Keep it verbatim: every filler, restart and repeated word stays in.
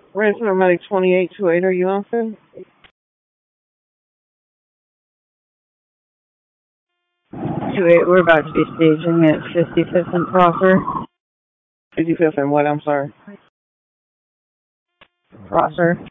Red Paramedic twenty-eight two eight, are you on film? two eight, we're about to be staging at fifty-fifth and Prosser. fifty-fifth and what, I'm sorry? Prosser.